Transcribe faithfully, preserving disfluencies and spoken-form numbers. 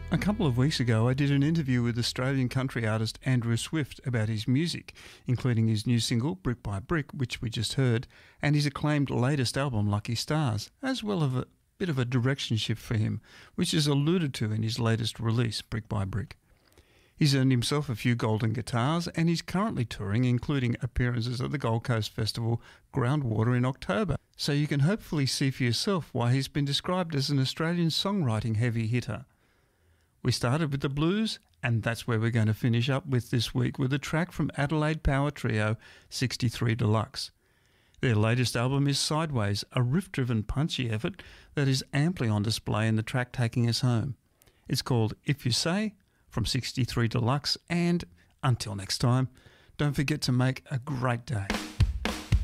A couple of weeks ago, I did an interview with Australian country artist Andrew Swift about his music, including his new single, Brick by Brick, which we just heard, and his acclaimed latest album, Lucky Stars, as well as a bit of a direction shift for him, which is alluded to in his latest release, Brick by Brick. He's earned himself a few golden guitars, and he's currently touring, including appearances at the Gold Coast Festival Groundwater in October. So you can hopefully see for yourself why he's been described as an Australian songwriting heavy hitter. We started with the blues, and that's where we're going to finish up with this week with a track from Adelaide Power Trio sixty-three Deluxe. Their latest album is Sideways, a riff-driven punchy effort that is amply on display in the track Taking Us Home. It's called If You Say, from sixty-three Deluxe, and until next time, don't forget to make a great day.